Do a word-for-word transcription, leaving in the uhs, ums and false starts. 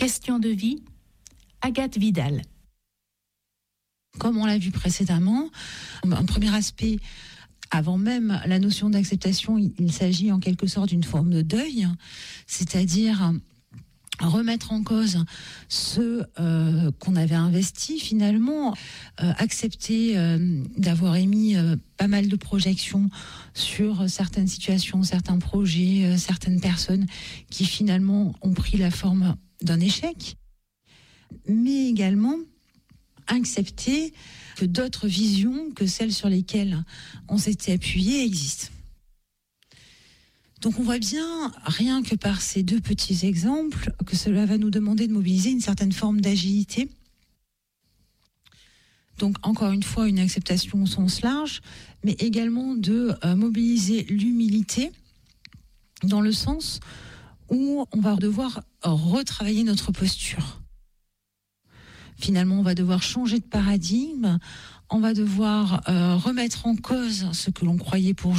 Question de vie, Agathe Vidal. Comme on l'a vu précédemment, un premier aspect, avant même la notion d'acceptation, il, il s'agit en quelque sorte d'une forme de deuil, c'est-à-dire remettre en cause ce euh, qu'on avait investi finalement, euh, accepter euh, d'avoir émis euh, pas mal de projections sur certaines situations, certains projets, euh, certaines personnes qui finalement ont pris la forme d'un échec, mais également accepter que d'autres visions que celles sur lesquelles on s'était appuyé existent. Donc on voit bien, rien que par ces deux petits exemples, que cela va nous demander de mobiliser une certaine forme d'agilité. Donc encore une fois, une acceptation au sens large, mais également de euh, mobiliser l'humilité dans le sens où on va devoir retravailler notre posture. Finalement, on va devoir changer de paradigme, on va devoir euh, remettre en cause ce que l'on croyait pour